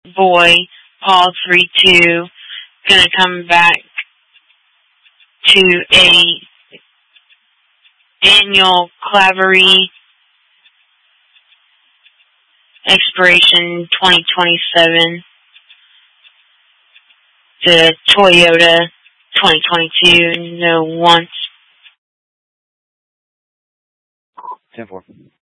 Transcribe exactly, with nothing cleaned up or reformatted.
boy, Paul three two, gonna come back to a annual Clavery expiration twenty twenty-seven. The Toyota twenty twenty-two, no once. ten four.